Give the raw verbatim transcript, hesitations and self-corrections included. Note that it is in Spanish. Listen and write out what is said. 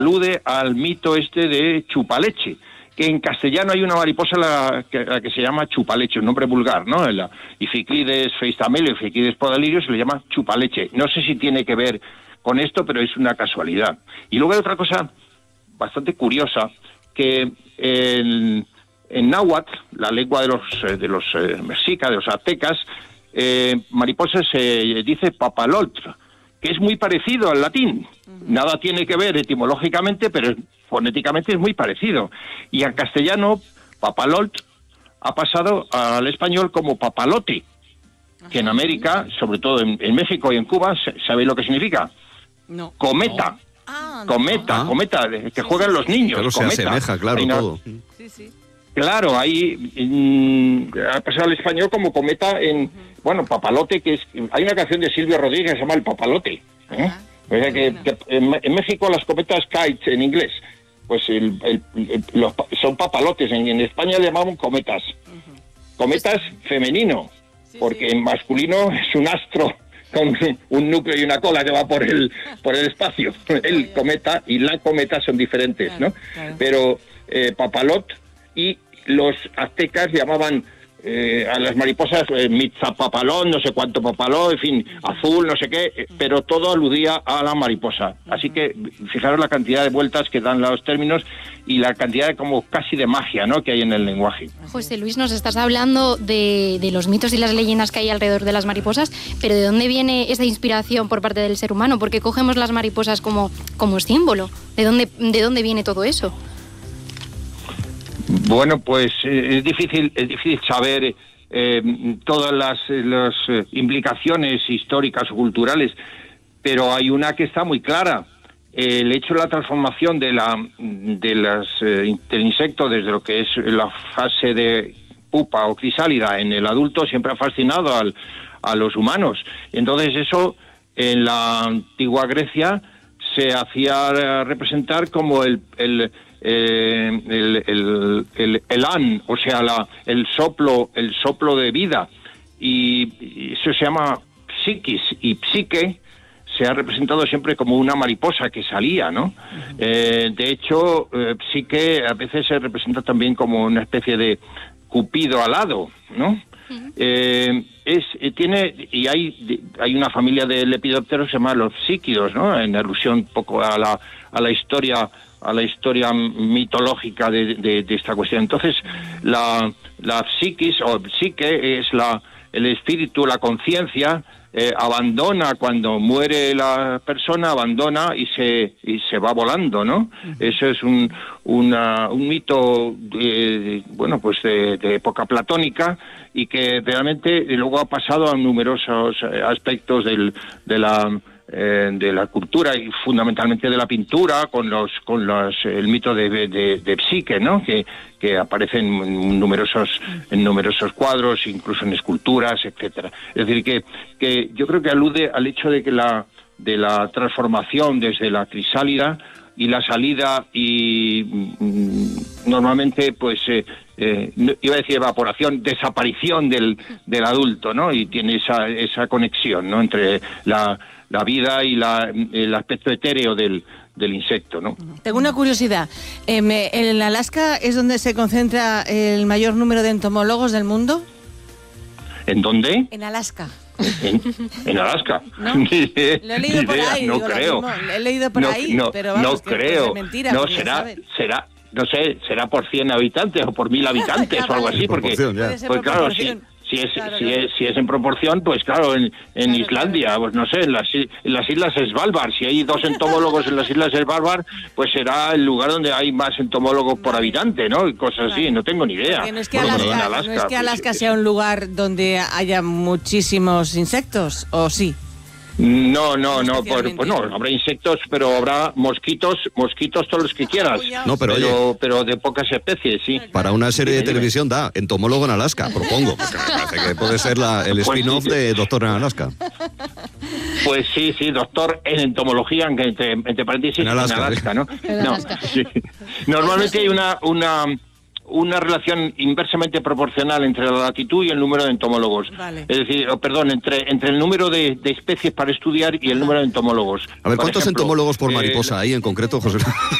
alude al mito este de chupaleche, que en castellano hay una mariposa la que, la que se llama chupaleche, un nombre vulgar, ¿no? La Ificlides feistamelio, Ificlides podalirio, se le llama chupaleche. No sé si tiene que ver con esto, pero es una casualidad. Y luego hay otra cosa bastante curiosa, que en, en náhuatl, la lengua de los de los eh, mexicas, de los aztecas, eh, mariposa se dice papalotl, que es muy parecido al latín. Nada tiene que ver etimológicamente, pero fonéticamente es muy parecido. Y al castellano, papalotl ha pasado al español como papalote, que en América, sobre todo en, en México y en Cuba, ¿sabéis lo que significa? No. Cometa. No. Ah, no. Cometa, ah. cometa, que sí, juegan sí, los niños. Pero cometa. se asemeja, claro, no, todo. Sí, sí. Claro, ahí mmm, ha pasado al español como cometa en, uh-huh. bueno, papalote, que es, hay una canción de Silvio Rodríguez que se llama El Papalote. ¿eh? O sea que, bueno. que en, en México las cometas kites en inglés, pues el, el, el, los, son papalotes, en, en España le llamamos cometas. Uh-huh. Cometas sí. femenino, sí, porque sí. en masculino es un astro con un núcleo y una cola que va por el por el espacio. El cometa y la cometa son diferentes, claro, ¿no? Claro. Pero eh, papalot, y los aztecas llamaban eh, a las mariposas eh, mitzapapalón, no sé cuánto papalón, en fin, uh-huh. azul, no sé qué, eh, pero todo aludía a la mariposa. Uh-huh. Así que fijaros la cantidad de vueltas que dan los términos y la cantidad de como casi de magia, ¿no?, que hay en el lenguaje. José Luis, nos estás hablando de, de los mitos y las leyendas que hay alrededor de las mariposas, pero ¿de dónde viene esa inspiración por parte del ser humano? ¿Por qué cogemos las mariposas como, como símbolo? ¿De dónde, de dónde viene todo eso? Bueno, pues eh, es difícil es difícil saber eh, todas las, las eh, implicaciones históricas o culturales, pero hay una que está muy clara. Eh, el hecho de la transformación de la de las eh, del insecto desde lo que es la fase de pupa o crisálida en el adulto siempre ha fascinado al, a los humanos. Entonces eso en la antigua Grecia se hacía representar como el, el Eh, el, el, el, el an, o sea, la, el soplo, el soplo de vida, y, y eso se llama psiquis, y psique se ha representado siempre como una mariposa que salía, ¿no? Uh-huh. Eh, de hecho, eh, psique a veces se representa también como una especie de cupido alado, ¿no? Uh-huh. Eh, es eh, tiene y hay hay una familia de lepidópteros que se llama los psíquidos, ¿no? En alusión un poco a la a la historia a la historia mitológica de, de, de esta cuestión. Entonces, la, la psiquis o psique es la el espíritu, la conciencia, eh, abandona cuando muere la persona, abandona y se y se va volando, ¿no? Uh-huh. Eso es un una, un mito de, bueno, pues de, de época platónica, y que realmente luego ha pasado a numerosos aspectos del, de la Eh, de la cultura y fundamentalmente de la pintura, con los con los el mito de, de, de Psique, ¿no? Que que aparece en numerosos en numerosos cuadros, incluso en esculturas, etcétera. Es decir, que que yo creo que alude al hecho de que la de la transformación desde la crisálida y la salida y mm, normalmente pues eh, eh, iba a decir evaporación, desaparición del del adulto, ¿no? Y tiene esa esa conexión, ¿no?, entre la la vida y la, el aspecto etéreo del, del insecto, ¿no? Tengo una curiosidad. Eh, ¿En Alaska es donde se concentra el mayor número de entomólogos del mundo? ¿En dónde? En Alaska. ¿En, en Alaska? ¿No? Lo he leído por ahí. No digo, creo. Lo he leído por no, ahí, no, pero vamos, no que creo. Es mentira. No, será, será, no sé, será por cien habitantes o por mil habitantes o algo así, porque, pues claro, sí. Si es, claro, si, claro. Es, si es en proporción, pues claro, en, en claro, Islandia, claro. pues no sé, en las, en las islas Svalbard, si hay dos entomólogos en las islas Svalbard, pues será el lugar donde hay más entomólogos por habitante, ¿no? Y cosas claro. así, no tengo ni idea. No es que bueno, Alaska, Alaska, no es que Alaska pues, sea un lugar donde haya muchísimos insectos, ¿o sí? No, no, no, por, pues no, habrá insectos, pero habrá mosquitos, mosquitos todos los que quieras. No, pero, pero, oye, pero de pocas especies, sí. Para una serie de televisión da Entomólogo en Alaska, propongo. Porque me parece que puede ser la, el spin-off pues sí, de Doctor en Alaska. Pues sí, sí, doctor en entomología, entre, entre paréntesis, en Alaska, en Alaska, ¿no? En Alaska. No, sí. Normalmente hay una, una una relación inversamente proporcional entre la latitud y el número de entomólogos. Vale. Es decir, oh, perdón, entre, entre el número de, de especies para estudiar y el número de entomólogos. A ver, Por ¿cuántos ejemplo, entomólogos por eh, mariposa hay en concreto, José?